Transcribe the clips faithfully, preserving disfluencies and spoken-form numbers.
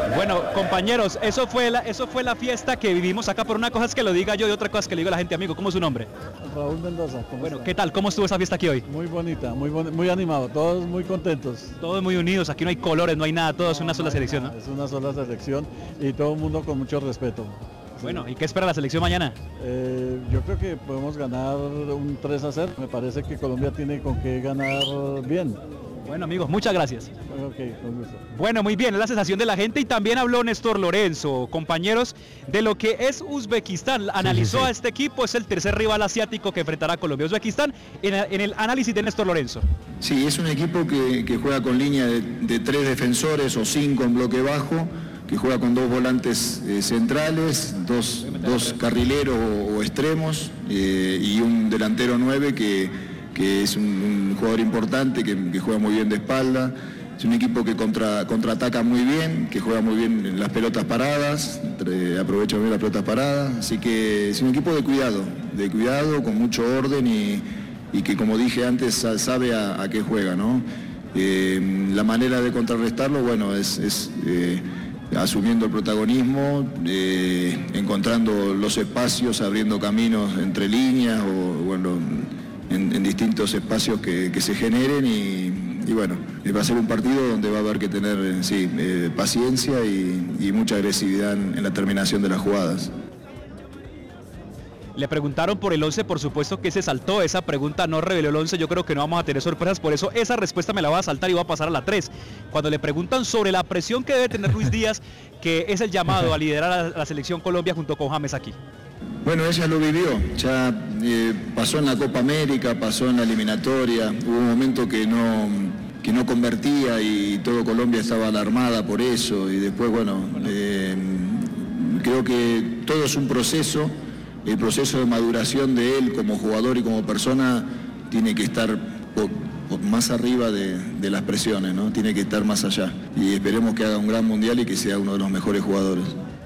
Bueno, compañeros, eso fue, la, eso fue la fiesta que vivimos acá. Por una cosa es que lo diga yo y otra cosa es que le diga la gente. Amigo, ¿cómo es su nombre? Raúl Mendoza. ¿Cómo bueno, está? ¿qué tal? ¿Cómo estuvo esa fiesta aquí hoy? Muy bonita, muy, bon muy animado, todos muy contentos. Todos muy unidos, aquí no hay colores, no hay nada, todo no, es una sola no selección, nada, ¿no? Es una sola selección y todo el mundo con mucho respeto. Bueno, ¿y qué espera la selección mañana? Eh, yo creo que podemos ganar un tres a cero. Me parece que Colombia tiene con qué ganar bien. Bueno, amigos, muchas gracias. Ok, con gusto. Bueno, muy bien, es la sensación de la gente y también habló Néstor Lorenzo, compañeros, de lo que es Uzbekistán. Analizó sí, sí, sí. a este equipo, es el tercer rival asiático que enfrentará a Colombia. Uzbekistán, en, en el análisis de Néstor Lorenzo. Sí, es un equipo que, que juega con línea de, de tres defensores o cinco en bloque bajo, que juega con dos volantes eh, centrales, dos, dos carrileros o, o extremos eh, y un delantero nueve que... que es un, un jugador importante, que, que juega muy bien de espalda. Es un equipo que contra, contraataca muy bien, que juega muy bien en las pelotas paradas, entre, aprovecha bien las pelotas paradas, así que es un equipo de cuidado, de cuidado, con mucho orden y, y que, como dije antes, sabe a, a qué juega, ¿no? Eh, la manera de contrarrestarlo, bueno, es, es eh, asumiendo el protagonismo, eh, encontrando los espacios, abriendo caminos entre líneas o, bueno, En, en distintos espacios que, que se generen y, y bueno, va a ser un partido donde va a haber que tener sí, eh, paciencia y, y mucha agresividad en, en la terminación de las jugadas. Le preguntaron por el once, por supuesto que se saltó, esa pregunta no reveló el once, yo creo que no vamos a tener sorpresas, por eso esa respuesta me la voy a saltar y voy a pasar a la tres. Cuando le preguntan sobre la presión que debe tener Luis Díaz, que es el llamado a liderar a la selección Colombia junto con James aquí. Bueno, ella lo vivió, ya eh, pasó en la Copa América, pasó en la eliminatoria, hubo un momento que no, que no convertía y todo Colombia estaba alarmada por eso y después, bueno, eh, creo que todo es un proceso, el proceso de maduración de él como jugador y como persona tiene que estar por, por más arriba de, de las presiones, ¿no? Tiene que estar más allá y esperemos que haga un gran mundial y que sea uno de los mejores jugadores.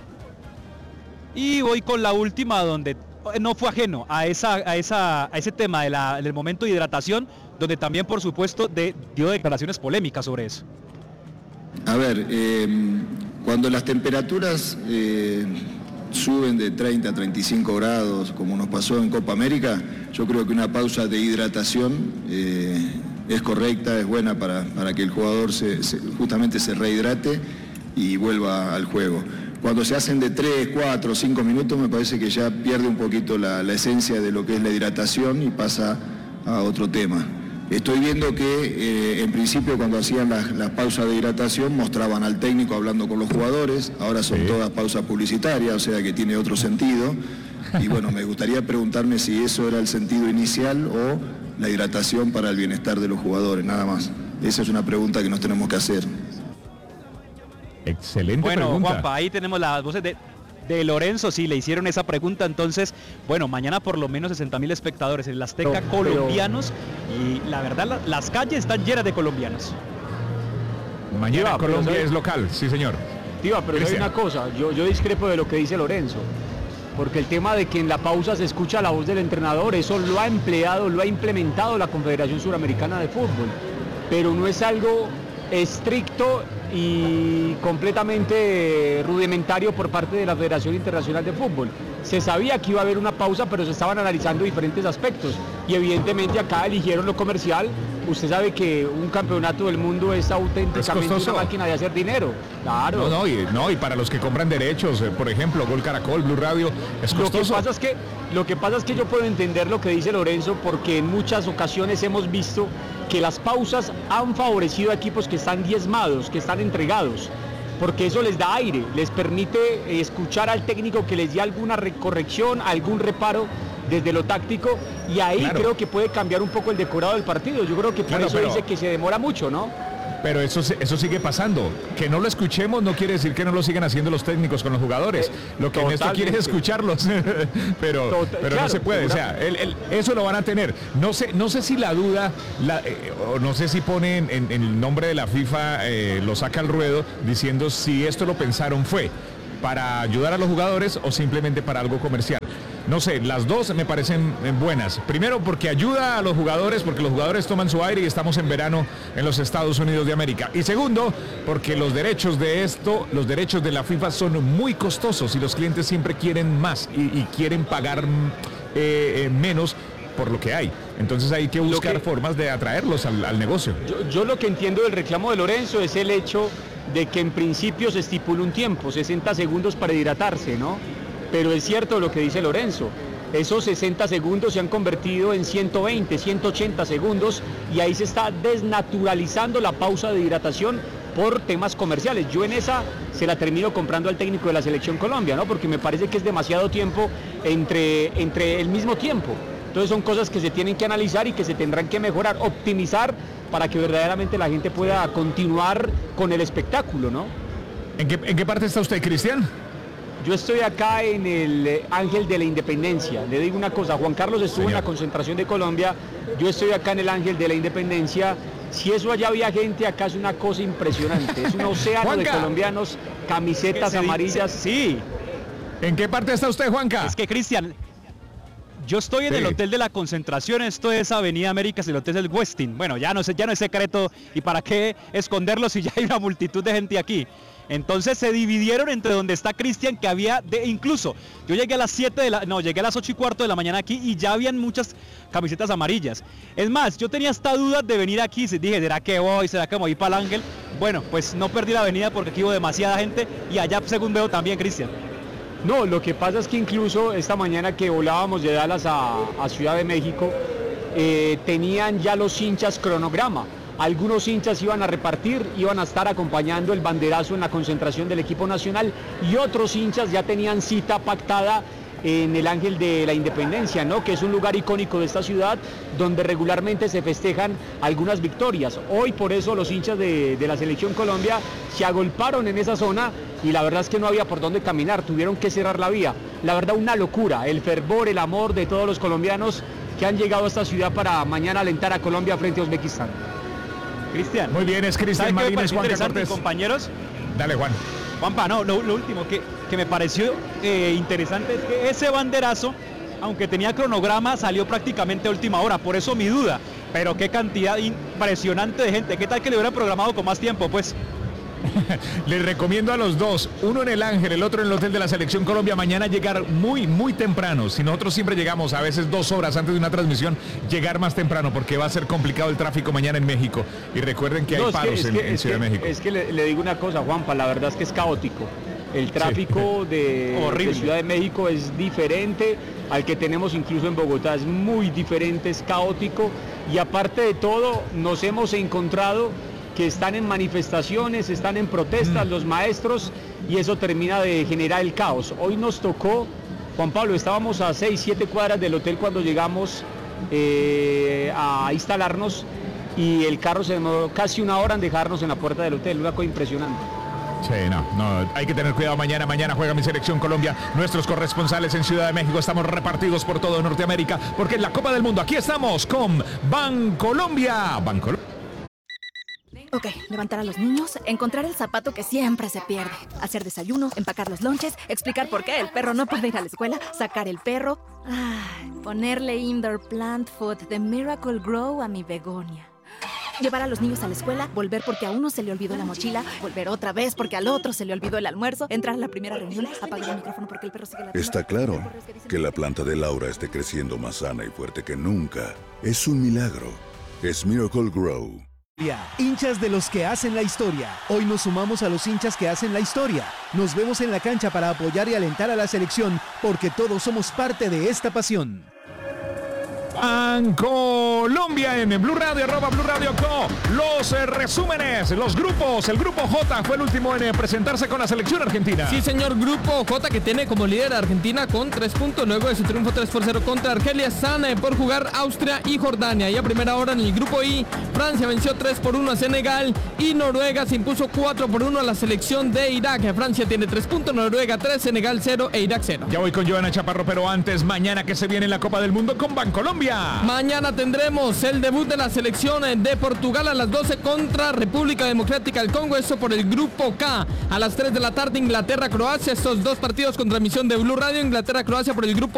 Y voy con la última, donde no fue ajeno a, esa, a, esa, a ese tema de la, del momento de hidratación, donde también, por supuesto, de, dio declaraciones polémicas sobre eso. A ver, eh, cuando las temperaturas eh, suben de treinta a treinta y cinco grados, como nos pasó en Copa América, yo creo que una pausa de hidratación eh, es correcta, es buena para, para que el jugador se, se, justamente se rehidrate y vuelva al juego. Cuando se hacen de tres, cuatro, cinco minutos me parece que ya pierde un poquito la, la esencia de lo que es la hidratación y pasa a otro tema. Estoy viendo que eh, en principio cuando hacían las, las pausas de hidratación mostraban al técnico hablando con los jugadores, ahora son sí. todas pausas publicitarias, o sea que tiene otro sentido. Y bueno, me gustaría preguntarme si eso era el sentido inicial o la hidratación para el bienestar de los jugadores, nada más. Esa es una pregunta que nos tenemos que hacer. Excelente bueno, pregunta. Bueno, Juanpa, ahí tenemos las voces de, de Lorenzo, sí, le hicieron esa pregunta, entonces, bueno, mañana por lo menos sesenta mil espectadores en el Azteca, pero, colombianos, pero... y la verdad, la, las calles están llenas de colombianos. Mañana Diva, Colombia es local, sí señor. Diva, pero hay una cosa, yo, yo discrepo de lo que dice Lorenzo, porque el tema de que en la pausa se escucha la voz del entrenador, eso lo ha empleado, lo ha implementado la Confederación Suramericana de Fútbol, pero no es algo estricto y completamente rudimentario por parte de la Federación Internacional de Fútbol. Se sabía que iba a haber una pausa, pero se estaban analizando diferentes aspectos y evidentemente acá eligieron lo comercial. Usted sabe que un campeonato del mundo es auténticamente es una máquina de hacer dinero. Claro. No, no, y, no, y para los que compran derechos, eh, por ejemplo, Gol Caracol, Blue Radio, es costoso. Lo que pasa es que, lo que pasa es que yo puedo entender lo que dice Lorenzo, porque en muchas ocasiones hemos visto que las pausas han favorecido a equipos que están diezmados, que están entregados, porque eso les da aire, les permite escuchar al técnico que les dé alguna corrección, algún reparo desde lo táctico, y ahí claro. creo que puede cambiar un poco el decorado del partido. Yo creo que por claro, eso pero... dice que se demora mucho, ¿no? Pero eso, eso sigue pasando. Que no lo escuchemos no quiere decir que no lo sigan haciendo los técnicos con los jugadores. Lo que Néstor quiere es escucharlos, pero, Total, pero claro, no se puede. O sea, el, el, eso lo van a tener. No sé, no sé si la duda, la, eh, o no sé si ponen en, en el nombre de la FIFA, eh, lo saca al ruedo diciendo si esto lo pensaron fue para ayudar a los jugadores o simplemente para algo comercial. no sé, las dos me parecen buenas. Primero porque ayuda a los jugadores, porque los jugadores toman su aire y estamos en verano en los Estados Unidos de América. Y segundo, porque los derechos de esto, los derechos de la FIFA son muy costosos y los clientes siempre quieren más y, y quieren pagar eh, eh, menos por lo que hay. Entonces hay que buscar que, formas de atraerlos al, al negocio. Yo, yo lo que entiendo del reclamo de Lorenzo es el hecho de que en principio se estipula un tiempo, sesenta segundos para hidratarse, ¿no? Pero es cierto lo que dice Lorenzo, esos sesenta segundos se han convertido en ciento veinte, ciento ochenta segundos y ahí se está desnaturalizando la pausa de hidratación por temas comerciales. Yo en esa se la termino comprando al técnico de la Selección Colombia, ¿no? Porque me parece que es demasiado tiempo entre, entre el mismo tiempo. Entonces son cosas que se tienen que analizar y que se tendrán que mejorar, optimizar para que verdaderamente la gente pueda continuar con el espectáculo, ¿no? ¿En qué, en qué parte está usted, Cristian? Yo estoy acá en el Ángel de la Independencia. Le digo una cosa, Juan Carlos estuvo Señor. en la concentración de Colombia, yo estoy acá en el Ángel de la Independencia. Si eso allá había gente, acá es una cosa impresionante. Es un océano Juanca. de colombianos, camisetas es amarillas. Dice, sí. ¿En qué parte está usted, Juanca? Es que, Cristian, yo estoy en sí. el Hotel de la Concentración, esto es Avenida Américas, el hotel del Westin. Bueno, ya no, sé, ya no es secreto, ¿y para qué esconderlo si ya hay una multitud de gente aquí? Entonces se dividieron entre donde está Cristian, que había, de, incluso, yo llegué a las siete de la, no, llegué a las ocho y cuarto de la mañana aquí y ya habían muchas camisetas amarillas. Es más, yo tenía hasta dudas de venir aquí, dije, ¿será que voy? ¿Será que voy para el Ángel? Bueno, pues no perdí la avenida porque aquí hubo demasiada gente y allá según veo también, Cristian. No, lo que pasa es que incluso esta mañana que volábamos de Dallas a, a Ciudad de México, eh, tenían ya los hinchas cronograma. Algunos hinchas iban a repartir, iban a estar acompañando el banderazo en la concentración del equipo nacional y otros hinchas ya tenían cita pactada en el Ángel de la Independencia, ¿no? Que es un lugar icónico de esta ciudad donde regularmente se festejan algunas victorias. Hoy por eso los hinchas de, de la Selección Colombia se agolparon en esa zona y la verdad es que no había por dónde caminar, tuvieron que cerrar la vía. La verdad una locura, el fervor, el amor de todos los colombianos que han llegado a esta ciudad para mañana alentar a Colombia frente a Uzbekistán. Cristian. Muy bien, es Cristian Martínez, Juan Cortés. Compañeros. Dale, Juan. Juanpa, no, lo, lo último que, que me pareció eh, interesante es que ese banderazo, aunque tenía cronograma, salió prácticamente a última hora, por eso mi duda. Pero qué cantidad impresionante de gente. ¿Qué tal que le hubieran programado con más tiempo, pues? Les recomiendo a los dos, uno en el Ángel, el otro en el Hotel de la Selección Colombia, mañana llegar muy, muy temprano. Si nosotros siempre llegamos a veces dos horas antes de una transmisión, llegar más temprano porque va a ser complicado el tráfico mañana en México. Y recuerden que no, hay paros que, en, que, en Ciudad que, de México. Es que le, le digo una cosa, Juanpa, la verdad es que es caótico. El tráfico sí. de, de Ciudad de México es diferente al que tenemos incluso en Bogotá, es muy diferente, es caótico. Y aparte de todo, nos hemos encontrado que están en manifestaciones, están en protestas mm. los maestros y eso termina de generar el caos. Hoy nos tocó, Juan Pablo, estábamos a seis, siete cuadras del hotel cuando llegamos eh, a instalarnos y el carro se demoró casi una hora en dejarnos en la puerta del hotel, una cosa impresionante. Sí, no, no, hay que tener cuidado mañana, mañana juega mi Selección Colombia, nuestros corresponsales en Ciudad de México, estamos repartidos por todo Norteamérica, porque en la Copa del Mundo aquí estamos con Bancolombia, Bancolombia. Ok, levantar a los niños, encontrar el zapato que siempre se pierde, hacer desayuno, empacar los lonches, explicar por qué el perro no puede ir a la escuela, sacar el perro, ay, ponerle indoor plant food de Miracle Grow a mi begonia. Llevar a los niños a la escuela, volver porque a uno se le olvidó la mochila, volver otra vez porque al otro se le olvidó el almuerzo, entrar a la primera reunión, apagar el micrófono porque el perro sigue ladrando. Está claro que la planta de Laura esté creciendo más sana y fuerte que nunca. Es un milagro. Es Miracle Grow. Hinchas de los que hacen la historia. Hoy nos sumamos a los hinchas que hacen la historia. Nos vemos en la cancha para apoyar y alentar a la selección porque todos somos parte de esta pasión. Colombia en Blue Radio, arroba Blue Radio Co. Los eh, resúmenes, los grupos. El grupo J fue el último en eh, presentarse con la selección argentina. Sí, señor, grupo J que tiene como líder a Argentina con tres puntos luego de su triunfo tres por cero contra Argelia. Sana eh, por jugar Austria y Jordania. Y a primera hora en el grupo I, Francia venció tres por uno a Senegal y Noruega se impuso cuatro por uno a la selección de Irak. Francia tiene tres puntos, Noruega tres, Senegal cero e Irak cero. Ya voy con Joana Chaparro, pero antes, mañana que se viene en la Copa del Mundo con Bancolombia. Mañana tendremos el debut de la selección de Portugal a las doce contra República Democrática del Congo, eso por el grupo K. A las tres de la tarde Inglaterra-Croacia, estos dos partidos con transmisión de Blue Radio. Inglaterra-Croacia por el grupo